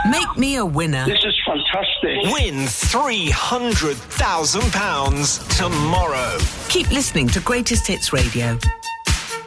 Make me a winner. This is fantastic. Win £300,000 tomorrow. Keep listening to Greatest Hits Radio.